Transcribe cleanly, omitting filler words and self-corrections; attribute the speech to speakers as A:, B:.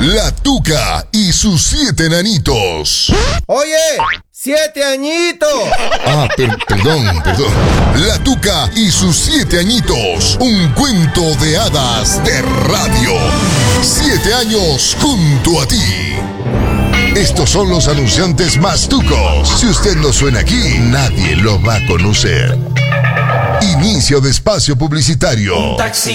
A: La Tuca y sus 7 enanitos.
B: Oye, 7 añitos.
A: Perdón. La Tuca y sus 7 añitos. Un cuento de hadas de radio. 7 años junto a ti. Estos son los anunciantes más tucos. Si usted no suena aquí, nadie lo va a conocer. Inicio de espacio publicitario.
C: Un taxi